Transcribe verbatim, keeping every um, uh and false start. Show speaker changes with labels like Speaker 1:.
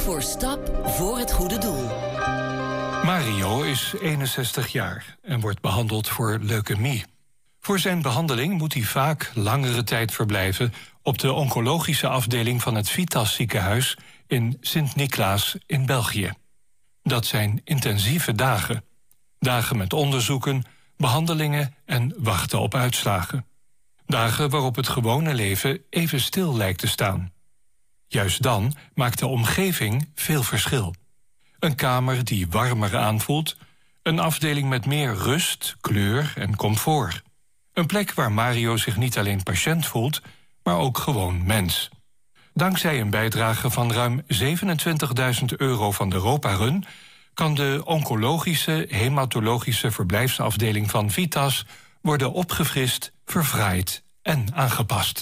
Speaker 1: voor stap voor het goede doel.
Speaker 2: Mario is eenenzestig jaar en wordt behandeld voor leukemie. Voor zijn behandeling moet hij vaak langere tijd verblijven op de oncologische afdeling van het Vitas ziekenhuis in Sint-Niklaas in België. Dat zijn intensieve dagen. Dagen met onderzoeken, behandelingen en wachten op uitslagen. Dagen waarop het gewone leven even stil lijkt te staan. Juist dan maakt de omgeving veel verschil. Een kamer die warmer aanvoelt, een afdeling met meer rust, kleur en comfort. Een plek waar Mario zich niet alleen patiënt voelt, maar ook gewoon mens. Dankzij een bijdrage van ruim zevenentwintigduizend euro van de Europa-Run kan de oncologische hematologische verblijfsafdeling van Vitas worden opgefrist, verfraaid en aangepast.